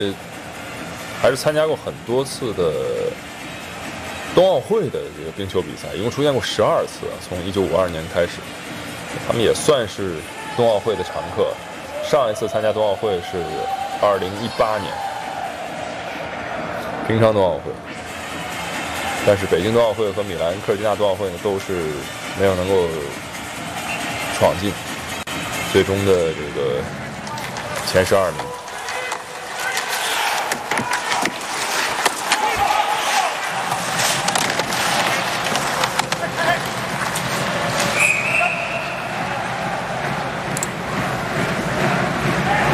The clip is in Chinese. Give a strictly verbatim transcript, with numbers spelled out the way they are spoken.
还是参加过很多次的冬奥会的这个冰球比赛，一共出现过十二次，从一九五二年开始，他们也算是冬奥会的常客。上一次参加冬奥会是二零一八年平昌冬奥会，但是北京冬奥会和米兰科尔蒂纳冬奥会呢都是没有能够闯进最终的这个前十二名。